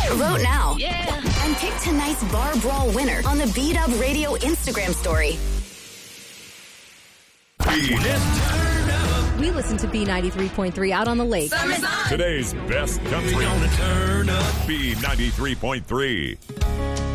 Vote now. Yeah. And pick tonight's Bar Brawl winner on the B-Dub Radio Instagram story. We listen to B93.3 out on the lake. Summer's on. Today's best country. We're gonna turn up. B93.3.